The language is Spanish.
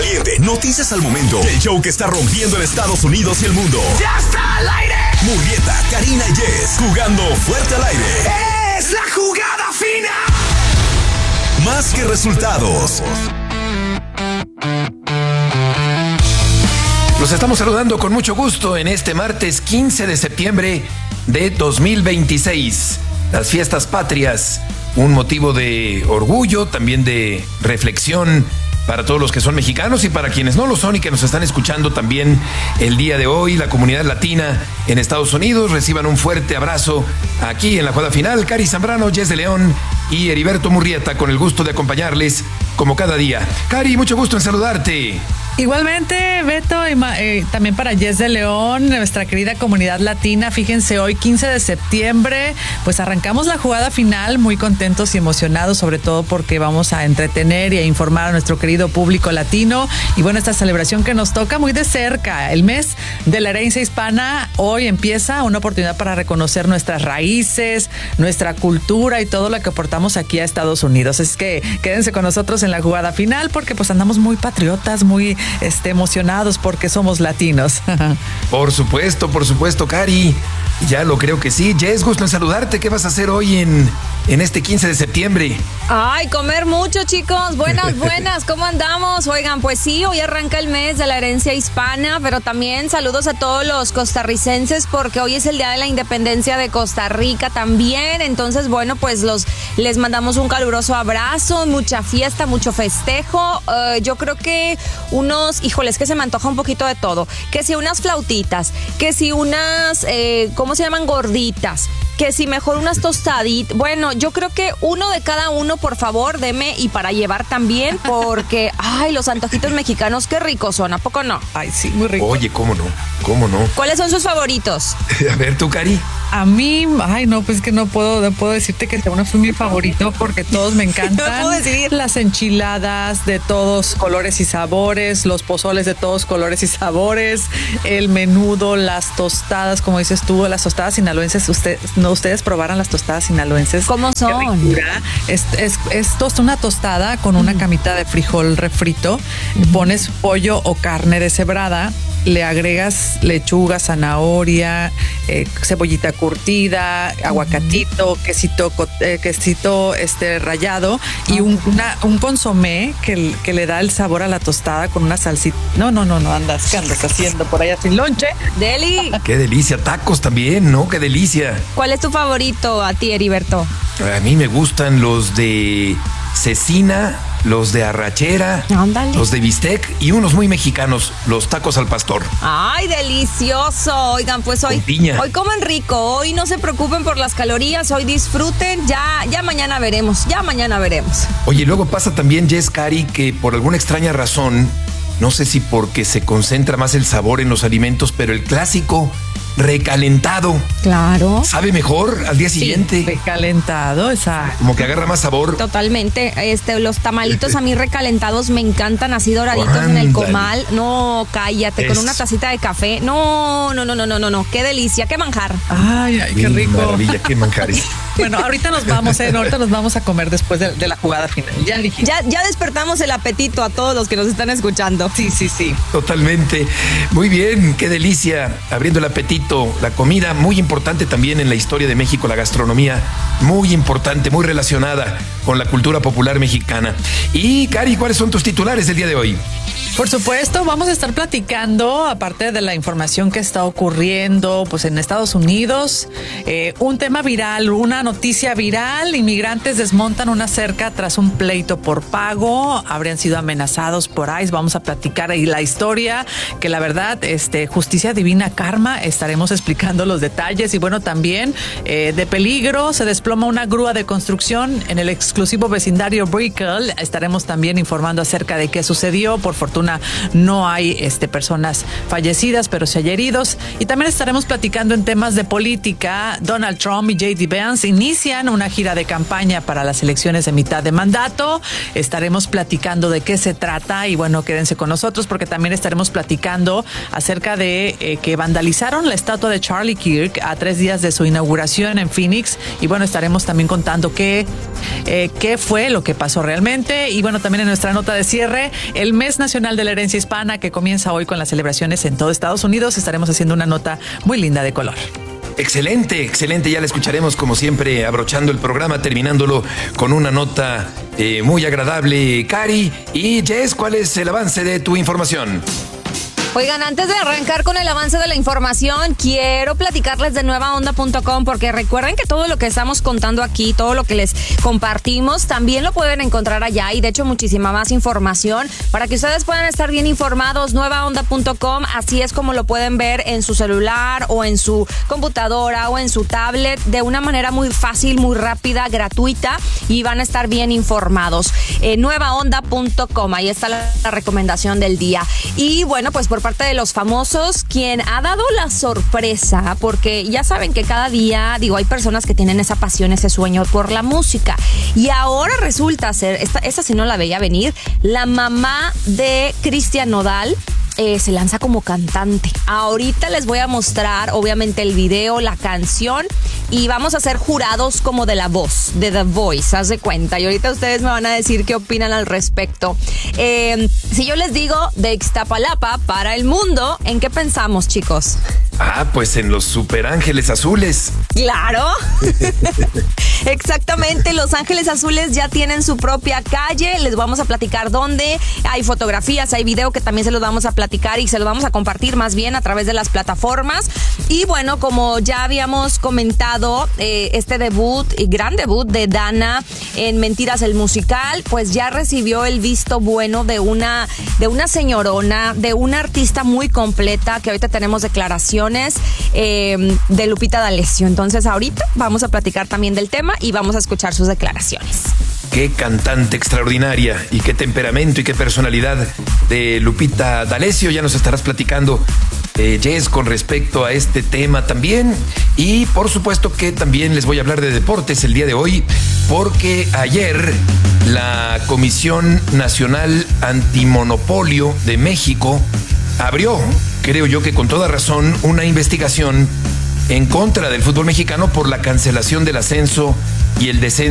caliente, noticias al momento. El show que está rompiendo en Estados Unidos y el mundo. ¡Ya está al aire! Murrieta, Karina y Jess, jugando fuerte al aire. ¡Es la jugada final! Más que resultados. Los estamos saludando con mucho gusto en este martes 15 de septiembre de 2026. Las fiestas patrias, un motivo de orgullo, también de reflexión para todos los que son mexicanos y para quienes no lo son y que nos están escuchando también el día de hoy. La comunidad latina en Estados Unidos, reciban un fuerte abrazo aquí en la jugada final. Cari Zambrano, Jess de León y Heriberto Murrieta, con el gusto de acompañarles como cada día. Cari, mucho gusto en saludarte. Igualmente, Beto, y también para Jess de León, nuestra querida comunidad latina. Fíjense, hoy 15 de septiembre, pues arrancamos la jugada final muy contentos y emocionados, sobre todo porque vamos a entretener y a informar a nuestro querido público latino. Y bueno, esta celebración que nos toca muy de cerca, el mes de la herencia hispana, hoy empieza una oportunidad para reconocer nuestras raíces, nuestra cultura y todo lo que aportamos aquí a Estados Unidos. Es que quédense con nosotros en la jugada final porque pues andamos muy patriotas, muy emocionados porque somos latinos. Por supuesto, Cari. Ya lo creo que sí. Jess, gusto en saludarte. ¿Qué vas a hacer hoy en este 15 de septiembre? Ay, comer mucho, chicos. Buenas. ¿Cómo andamos? Oigan, pues sí, hoy arranca el mes de la herencia hispana, pero también saludos a todos los costarricenses porque hoy es el Día de la Independencia de Costa Rica también. Entonces, bueno, pues les mandamos un caluroso abrazo, mucha fiesta, mucho festejo. Yo creo que híjoles, que se me antoja un poquito de todo. Que si unas flautitas, que si unas, ¿cómo se llaman? Gorditas. Que si mejor unas tostaditas. Bueno, yo creo que uno de cada uno, por favor, deme y para llevar también, porque, ay, los antojitos mexicanos, qué ricos son, ¿a poco no? Ay, sí, muy rico. Oye, ¿cómo no? ¿Cuáles son sus favoritos? A ver, tú, Cari. A mí, no, pues que no puedo decirte que uno fue mi favorito porque todos me encantan. No puedo decidir. Las enchiladas de todos colores y sabores, los pozoles de todos colores y sabores, el menudo, las tostadas, como dices tú, las tostadas sinaloenses. Ustedes probaran las tostadas sinaloenses. ¿Cómo son? Es una tostada con una camita de frijol refrito. Pones pollo o carne deshebrada, le agregas lechuga, zanahoria, cebollita curtida, aguacatito, quesito rallado y un consomé que le da el sabor a la tostada con una salsita. No, ¿qué andas haciendo por allá sin lonche? Deli. Qué delicia, tacos también, ¿no? Qué delicia. ¿Cuál es tu favorito a ti, Heriberto? A mí me gustan los de cecina, los de arrachera, ándale, los de bistec y unos muy mexicanos, los tacos al pastor. ¡Ay, delicioso! Oigan, pues hoy coman rico, hoy no se preocupen por las calorías, hoy disfruten, ya mañana veremos. Oye, luego pasa también, Jess, Cari, que por alguna extraña razón, no sé si porque se concentra más el sabor en los alimentos, pero el clásico recalentado. Claro. ¿Sabe mejor al día siguiente? Sí, recalentado, exacto. Como que agarra más sabor. Totalmente. Los tamalitos a mí recalentados me encantan, así doraditos en el comal. No, cállate, con una tacita de café. No. Qué delicia, qué manjar. Ay, qué rico. Maravilla, qué manjares. Bueno, ahorita nos vamos a comer después de la jugada final. Ya despertamos el apetito a todos los que nos están escuchando. Sí. Totalmente. Muy bien, qué delicia. Abriendo el apetito. La comida, muy importante también en la historia de México, la gastronomía, muy importante, muy relacionada con la cultura popular mexicana. Y, Cari, ¿cuáles son tus titulares del día de hoy? Por supuesto, vamos a estar platicando, aparte de la información que está ocurriendo pues en Estados Unidos, un tema viral, una noticia viral. Inmigrantes desmontan una cerca tras un pleito por pago, habrían sido amenazados por ICE. Vamos a platicar ahí la historia, que la verdad, justicia divina, karma, estaremos explicando los detalles. Y bueno, también de peligro, se desploma una grúa de construcción en el exclusivo vecindario Brickell. Estaremos también informando acerca de qué sucedió. Por fortuna no hay personas fallecidas, pero sí hay heridos. Y también estaremos platicando en temas de política. Donald Trump y J.D. Vance inician una gira de campaña para las elecciones de mitad de mandato. Estaremos platicando de qué se trata y bueno, quédense con nosotros porque también estaremos platicando acerca de que vandalizaron la estatua de Charlie Kirk a 3 días de su inauguración en Phoenix. Y bueno, estaremos también contando qué fue lo que pasó realmente. Y bueno, también en nuestra nota de cierre, el mes nacional Nacional de la Herencia Hispana, que comienza hoy con las celebraciones en todo Estados Unidos. Estaremos haciendo una nota muy linda de color. Excelente, excelente. Ya la escucharemos como siempre, abrochando el programa, terminándolo con una nota muy agradable. Cari y Jess, ¿cuál es el avance de tu información? Oigan, antes de arrancar con el avance de la información, quiero platicarles de nuevaonda.com, porque recuerden que todo lo que estamos contando aquí, todo lo que les compartimos, también lo pueden encontrar allá, y de hecho muchísima más información para que ustedes puedan estar bien informados. Nuevaonda.com, así es como lo pueden ver en su celular o en su computadora o en su tablet, de una manera muy fácil, muy rápida, gratuita, y van a estar bien informados. Nuevaonda.com, ahí está la recomendación del día. Y bueno, pues por parte de los famosos, quien ha dado la sorpresa, porque ya saben que cada día, hay personas que tienen esa pasión, ese sueño por la música, y ahora resulta ser, esta sí no la veía venir, la mamá de Cristian Nodal se lanza como cantante. Ahorita les voy a mostrar, obviamente, el video, la canción, y vamos a ser jurados como de La Voz, de The Voice, haz de cuenta. Y ahorita ustedes me van a decir qué opinan al respecto. Si yo les digo de Ixtapalapa para el mundo, ¿en qué pensamos, chicos? Pues en los Super Ángeles Azules. ¡Claro! Exactamente, Los Ángeles Azules ya tienen su propia calle. Les vamos a platicar dónde. Hay fotografías, hay video que también se los vamos a platicar y se los vamos a compartir más bien a través de las plataformas. Y bueno, como ya habíamos comentado, este gran debut de Dana en Mentiras el musical, pues ya recibió el visto bueno de una señorona, de una artista muy completa, que ahorita tenemos declaraciones de Lupita D'Alessio. Entonces ahorita vamos a platicar también del tema y vamos a escuchar sus declaraciones. Qué cantante extraordinaria y qué temperamento y qué personalidad de Lupita D'Alessio. Ya nos estarás platicando, Jess, con respecto a este tema también. Y por supuesto que también les voy a hablar de deportes el día de hoy, porque ayer la Comisión Nacional Antimonopolio de México abrió, creo yo que con toda razón, una investigación en contra del fútbol mexicano por la cancelación del ascenso y el descenso